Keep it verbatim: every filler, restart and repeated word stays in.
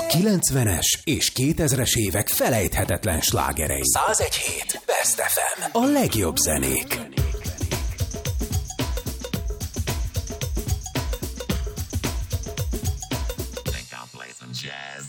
kilencvenes és kétezres évek felejthetetlen slágerei. száz egy hét Best ef em. A legjobb zenék. Jazz.